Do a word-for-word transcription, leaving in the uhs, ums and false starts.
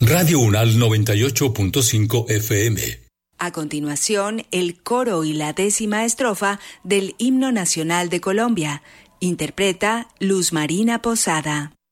Radio Unal noventa y ocho punto cinco F M. A continuación, el coro y la décima estrofa del Himno Nacional de Colombia. Interpreta Luz Marina Posada.